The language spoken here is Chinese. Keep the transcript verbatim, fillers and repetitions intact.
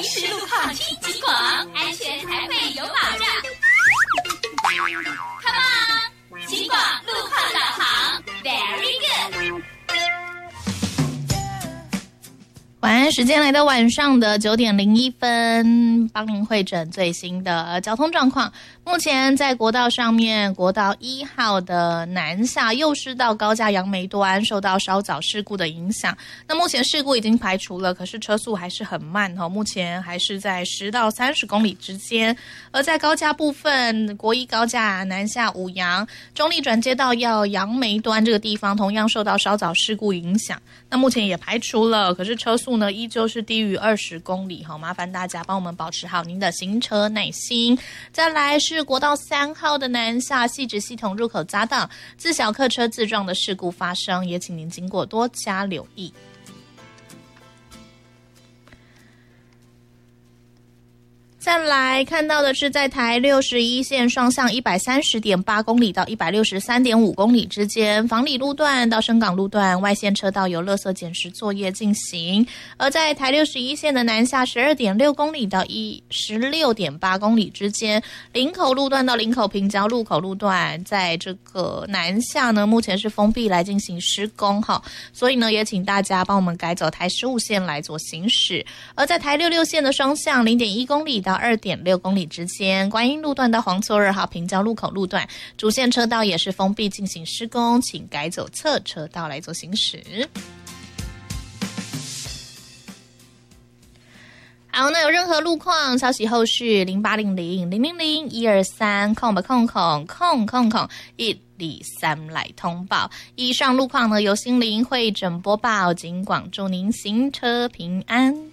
临时路况听警广，安全才会有保障。Come on， 警广路况导航 ，Very good。晚安时间来到晚上的九点零一分，帮您会诊最新的交通状况。目前在国道上面，国道一号的南下右师到高架杨梅端受到稍早事故的影响，那目前事故已经排除了，可是车速还是很慢哦，目前还是在十到三十公里之间。而在高架部分，国一高架南下五杨中立转接到要杨梅端这个地方，同样受到稍早事故影响，那目前也排除了，可是车速呢依旧是低于二十公里，好，麻烦大家帮我们保持好您的行车耐心。再来是国道三号的南下汐止系统入口匝道，自小客车自撞的事故发生，也请您经过多加留意。再来看到的是在台六十一线双向一百三十点八公里到一百六十三点五公里之间，房里路段到深港路段外线车道有垃圾捡拾作业进行。而在台六十一线的南下十二点六公里到十六点八公里之间，林口路段到林口平交路口路段，在这个南下呢，目前是封闭来进行施工哈，所以呢，也请大家帮我们改走台十五线来做行驶。而在台六六线的双向零点一公里到二点六公里之间，观音路段到黄厝二号平交路口路段，主线车道也是封闭进行施工，请改走侧车道来做行驶。好，那有任何路况消息后续零八零零零零零一二三空吧空空空空空一里三来通报。以上路况呢由心灵会诊播报，警广祝您行车平安。